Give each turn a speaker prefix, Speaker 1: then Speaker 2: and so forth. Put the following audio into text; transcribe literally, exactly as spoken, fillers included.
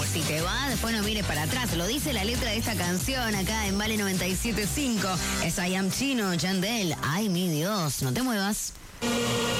Speaker 1: Si te va, después no mires para atrás. Lo dice la letra de esta canción acá en Vale noventa y siete punto cinco. Es I Am Chino, Yandel. Ay, mi Dios, no te muevas.